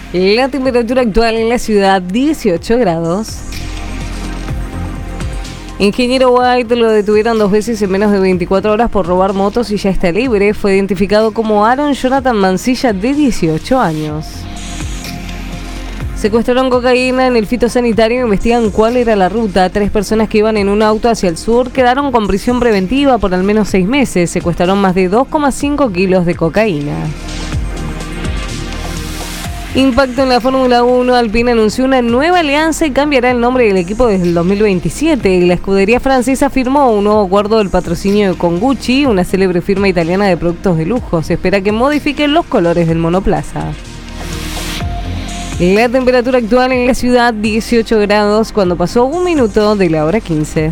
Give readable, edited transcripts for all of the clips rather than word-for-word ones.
La temperatura actual en la ciudad, 18 grados. Ingeniero White lo detuvieron 2 veces en menos de 24 horas por robar motos y ya está libre. Fue identificado como Aaron Jonathan Mancilla, de 18 años. Secuestraron cocaína en el fitosanitario e investigan cuál era la ruta. 3 personas que iban en un auto hacia el sur quedaron con prisión preventiva por al menos 6 meses. Secuestraron más de 2,5 kilos de cocaína. Impacto en la Fórmula 1. Alpine anunció una nueva alianza y cambiará el nombre del equipo desde el 2027. La escudería francesa firmó un nuevo acuerdo del patrocinio con Gucci, una célebre firma italiana de productos de lujo. Se espera que modifiquen los colores del monoplaza. La temperatura actual en la ciudad, 18 grados, cuando pasó 1 minuto de la hora 15.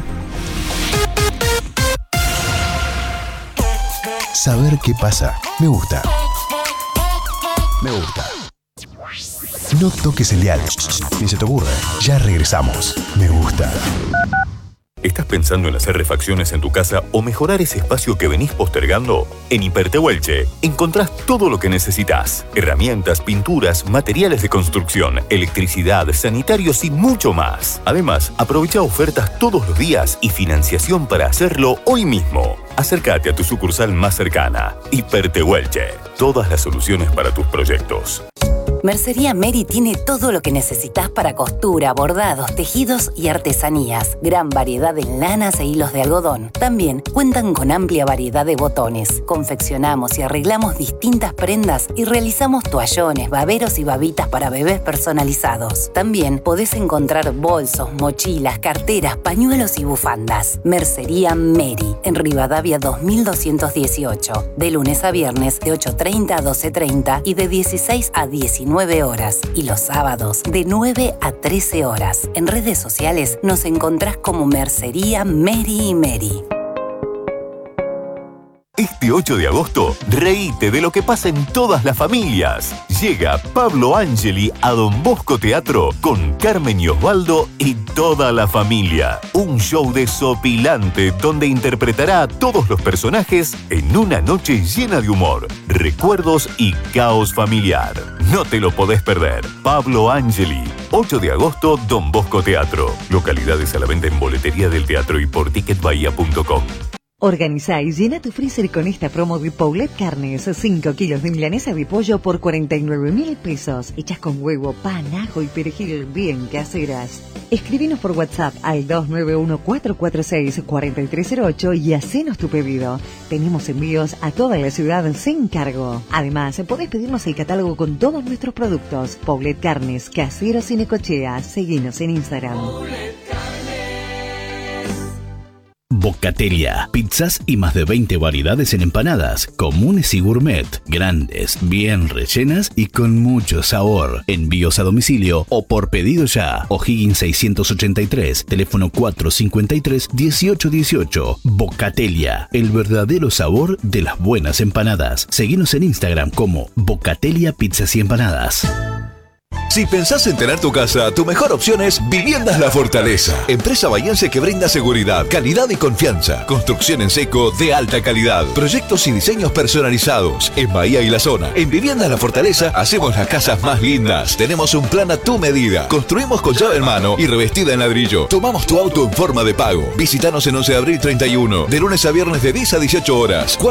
Saber qué pasa. Me gusta. Me gusta. No toques el dial. Ni se te ocurra. Ya regresamos. Me gusta. ¿Estás pensando en hacer refacciones en tu casa o mejorar ese espacio que venís postergando? En Hipertehuelche encontrás todo lo que necesitas. Herramientas, pinturas, materiales de construcción, electricidad, sanitarios y mucho más. Además, aprovecha ofertas todos los días y financiación para hacerlo hoy mismo. Acércate a tu sucursal más cercana. Hipertehuelche. Todas las soluciones para tus proyectos. Mercería Mary tiene todo lo que necesitas para costura, bordados, tejidos y artesanías. Gran variedad en lanas e hilos de algodón. También cuentan con amplia variedad de botones. Confeccionamos y arreglamos distintas prendas y realizamos toallones, baberos y babitas para bebés personalizados. También podés encontrar bolsos, mochilas, carteras, pañuelos y bufandas. Mercería Mary, en Rivadavia 2218. De lunes a viernes de 8:30 a 12:30 y de 16 a 19 horas. Y los sábados de 9 a 13 horas. En redes sociales nos encontrás como Mercería Mary y Mary. Este 8 de agosto, reíte de lo que pasa en todas las familias. Llega Pablo Angeli a Don Bosco Teatro con Carmen y Osvaldo y toda la familia. Un show desopilante donde interpretará a todos los personajes en una noche llena de humor, recuerdos y caos familiar. No te lo podés perder. Pablo Angeli, 8 de agosto, Don Bosco Teatro. Localidades a la venta en boletería del teatro y por ticketbahía.com. Organiza y llena tu freezer con esta promo de Paulette Carnes. 5 kilos de milanesa de pollo por 49.000 pesos. Hechas con huevo, pan, ajo y perejil bien caseras. Escríbenos por WhatsApp al 291-446-4308 y hacenos tu pedido. Tenemos envíos a toda la ciudad sin cargo. Además, podés pedirnos el catálogo con todos nuestros productos. Paulette Carnes, caseros y necochea. Seguinos en Instagram. Bocatelia, pizzas y más de 20 variedades en empanadas, comunes y gourmet, grandes, bien rellenas y con mucho sabor. Envíos a domicilio o por pedido ya. O'Higgins 683, teléfono 453-1818. Bocatelia, el verdadero sabor de las buenas empanadas. Seguinos en Instagram como Bocatelia Pizzas y Empanadas. Si pensás en tener tu casa, tu mejor opción es Viviendas La Fortaleza. Empresa bahiense que brinda seguridad, calidad y confianza. Construcción en seco de alta calidad. Proyectos y diseños personalizados. En Bahía y la zona. En Viviendas La Fortaleza hacemos las casas más lindas. Tenemos un plan a tu medida. Construimos con llave en mano y revestida en ladrillo. Tomamos tu auto en forma de pago. Visítanos en 11 de abril 31. De lunes a viernes de 10 a 18 horas.